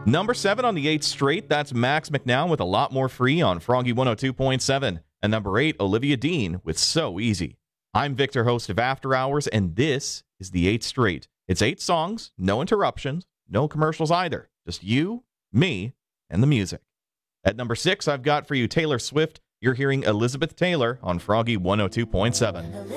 Number 7 on the 8th straight, that's Max McNown with A Lot More Free on Froggy 102.7. And number 8, Olivia Dean with So Easy. I'm Victor, host of After Hours, and this is the 8th straight. It's 8 songs, no interruptions, no commercials either. Just you, me, and the music. At number 6, I've got for you Taylor Swift. You're hearing Elizabeth Taylor on Froggy 102.7.